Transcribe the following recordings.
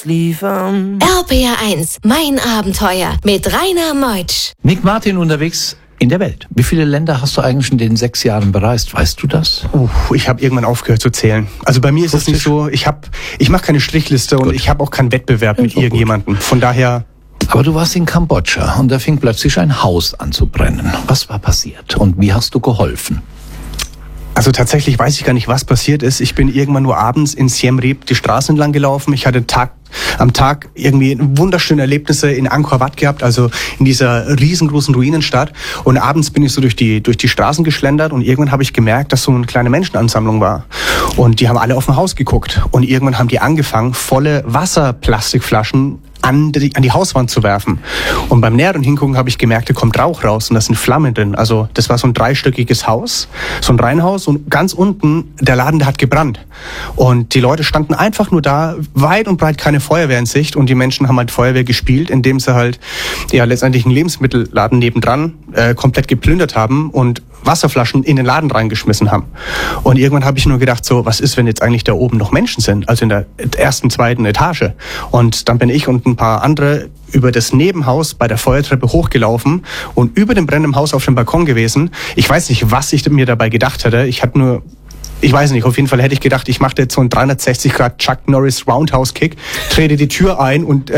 ausliefern. RPR1, mein Abenteuer mit Rainer Meutsch. Nick Martin unterwegs in der Welt. Wie viele Länder hast du eigentlich in den 6 Jahren bereist? Weißt du das? Ich habe irgendwann aufgehört zu zählen. Also bei mir ist es nicht so, ich mache keine Strichliste und ich habe auch keinen Wettbewerb mit irgendjemandem. Von daher... Aber du warst in Kambodscha und da fing plötzlich ein Haus an zu brennen. Was war passiert und wie hast du geholfen? Also tatsächlich weiß ich gar nicht, was passiert ist. Ich bin irgendwann nur abends in Siem Reap die Straßen entlang gelaufen. Ich hatte am Tag irgendwie wunderschöne Erlebnisse in Angkor Wat gehabt, also in dieser riesengroßen Ruinenstadt. Und abends bin ich so durch die Straßen geschlendert und irgendwann habe ich gemerkt, dass so eine kleine Menschenansammlung war. Und die haben alle auf ein Haus geguckt. Und irgendwann haben die angefangen, volle Wasserplastikflaschen an die Hauswand zu werfen. Und beim näheren Hingucken habe ich gemerkt, da kommt Rauch raus und da sind Flammen drin. Also das war so ein 3-stöckiges Haus, so ein Reihenhaus und ganz unten, der Laden, der hat gebrannt. Und die Leute standen einfach nur da, weit und breit keine Feuerwehr in Sicht und die Menschen haben halt Feuerwehr gespielt, indem sie halt letztendlich einen Lebensmittelladen nebendran komplett geplündert haben und Wasserflaschen in den Laden reingeschmissen haben. Und irgendwann habe ich nur gedacht, so, was ist, wenn jetzt eigentlich da oben noch Menschen sind, also in der ersten, zweiten Etage. Und dann bin ich und ein paar andere über das Nebenhaus bei der Feuertreppe hochgelaufen und über dem brennenden Haus auf dem Balkon gewesen. Ich weiß nicht, was ich mir dabei gedacht hatte. Ich weiß nicht, auf jeden Fall hätte ich gedacht, ich mache jetzt so einen 360-Grad Chuck Norris Roundhouse-Kick, trete die Tür ein und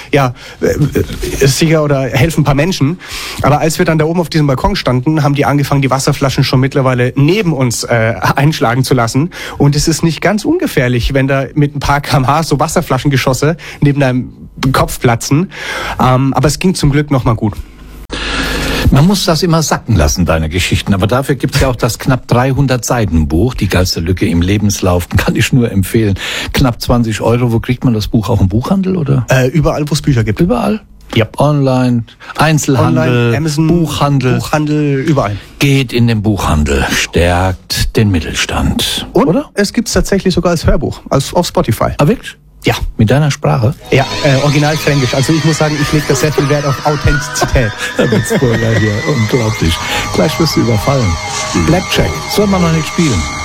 sicher oder helfen ein paar Menschen. Aber als wir dann da oben auf diesem Balkon standen, haben die angefangen, die Wasserflaschen schon mittlerweile neben uns einschlagen zu lassen. Und es ist nicht ganz ungefährlich, wenn da mit ein paar km/h so Wasserflaschengeschosse neben deinem Kopf platzen. Aber es ging zum Glück noch mal gut. Man muss das immer sacken lassen, deine Geschichten. Aber dafür gibt's ja auch das knapp 300 Seiten Buch, die geilste Lücke im Lebenslauf. Kann ich nur empfehlen. Knapp 20 €. Wo kriegt man das Buch? Auch im Buchhandel, oder? Überall, wo es Bücher gibt. Überall? Ja. Online, Einzelhandel, Online, Amazon, Buchhandel, überall. Geht in den Buchhandel, stärkt den Mittelstand. Und oder? Es gibt's tatsächlich sogar als Hörbuch, auf Spotify. Ah, wirklich? Ja. Mit deiner Sprache? Ja, original Fränkisch. Also ich muss sagen, ich lege da sehr viel Wert auf Authentizität. Herr Witzburger hier, unglaublich. Gleich wirst du überfallen. Blackjack, soll man noch nicht spielen.